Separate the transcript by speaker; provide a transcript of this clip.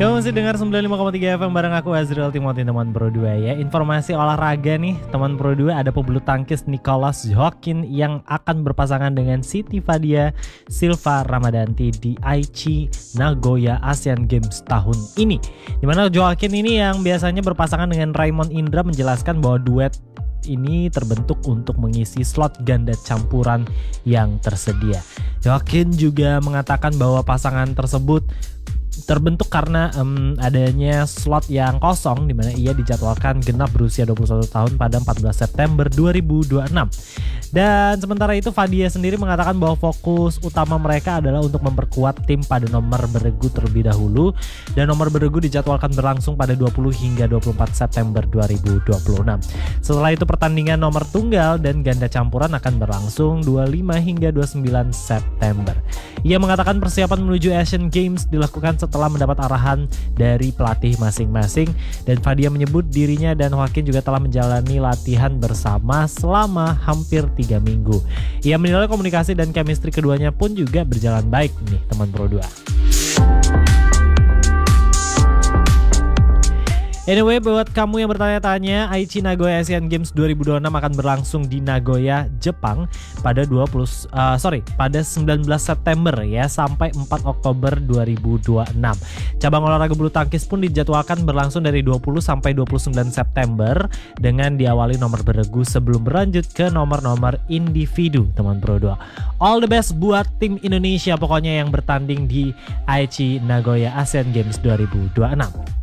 Speaker 1: Kamu masih dengar 95,3 FM bareng aku Azriel Timothy teman Pro 2 ya. Informasi olahraga nih teman Pro 2, ada pebulu tangkis Nicolas Joaquin yang akan berpasangan dengan Siti Fadia Silva Ramadanti di Aichi Nagoya Asian Games tahun ini. Dimana Joaquin ini yang biasanya berpasangan dengan Raymond Indra menjelaskan bahwa duet ini terbentuk untuk mengisi slot ganda campuran yang tersedia. Joaquin juga mengatakan bahwa pasangan tersebut terbentuk karena adanya slot yang kosong di mana ia dijadwalkan genap berusia 21 tahun pada 14 September 2026. Dan sementara itu Fadia sendiri mengatakan bahwa fokus utama mereka adalah untuk memperkuat tim pada nomor beregu terlebih dahulu, dan nomor beregu dijadwalkan berlangsung pada 20 hingga 24 September 2026. Setelah itu pertandingan nomor tunggal dan ganda campuran akan berlangsung 25 hingga 29 September. Ia mengatakan persiapan menuju Asian Games dilakukan setelah mendapat arahan dari pelatih masing-masing, dan Fadia menyebut dirinya dan Joaquin juga telah menjalani latihan bersama selama hampir 3 minggu. Ia menilai komunikasi dan chemistry keduanya pun juga berjalan baik nih teman Pro 2. Anyway, buat kamu yang bertanya-tanya, Aichi Nagoya Asian Games 2026 akan berlangsung di Nagoya, Jepang pada 19 September ya sampai 4 Oktober 2026. Cabang olahraga bulu tangkis pun dijadwalkan berlangsung dari 20 sampai 29 September dengan diawali nomor beregu sebelum berlanjut ke nomor-nomor individu teman Pro 2. All the best buat tim Indonesia pokoknya yang bertanding di Aichi Nagoya Asian Games 2026.